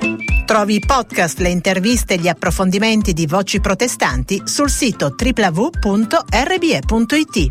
Trovi i podcast, le interviste e gli approfondimenti di Voci Protestanti sul sito www.rbe.it.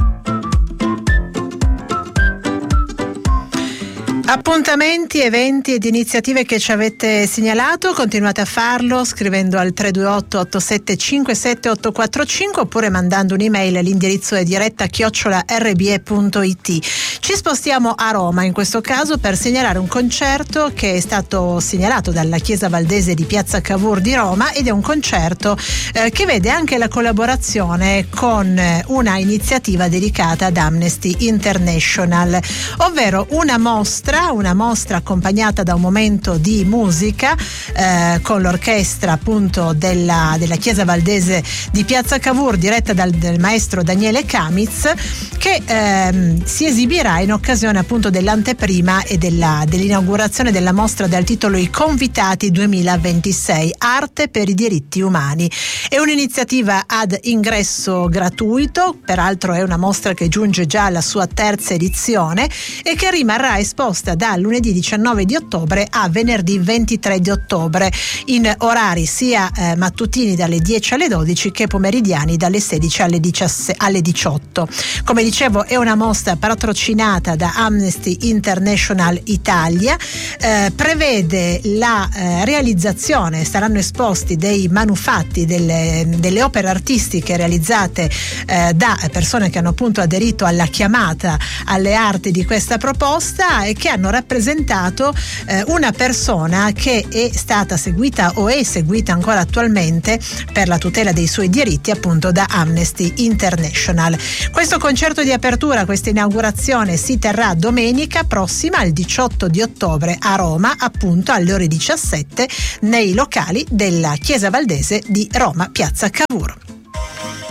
Appuntamenti, eventi ed iniziative che ci avete segnalato, continuate a farlo scrivendo al 328 8757 845 oppure mandando un'email. L'indirizzo è diretta@rbe.it. Ci spostiamo a Roma in questo caso per segnalare un concerto che è stato segnalato dalla Chiesa Valdese di Piazza Cavour di Roma, ed è un concerto che vede anche la collaborazione con una iniziativa dedicata ad Amnesty International, ovvero una mostra accompagnata da un momento di musica con l'orchestra appunto della Chiesa Valdese di Piazza Cavour, diretta dal maestro Daniele Camitz, che si esibirà in occasione appunto dell'anteprima e dell'inaugurazione della mostra dal titolo I Convitati 2026, Arte per i diritti umani. È un'iniziativa ad ingresso gratuito, peraltro è una mostra che giunge già alla sua terza edizione e che rimarrà esposta da lunedì 19 di ottobre a venerdì 23 di ottobre in orari sia mattutini dalle 10 alle 12 che pomeridiani dalle 16 alle 18. Come dicevo, è una mostra patrocinata da Amnesty International Italia, prevede la realizzazione, saranno esposti dei manufatti, delle opere artistiche realizzate da persone che hanno appunto aderito alla chiamata alle arti di questa proposta e che hanno rappresentato una persona che è stata seguita o è seguita ancora attualmente per la tutela dei suoi diritti appunto da Amnesty International. Questo concerto di apertura, questa inaugurazione si terrà domenica prossima, il 18 di ottobre a Roma, appunto alle ore 17 nei locali della Chiesa Valdese di Roma Piazza Cavour.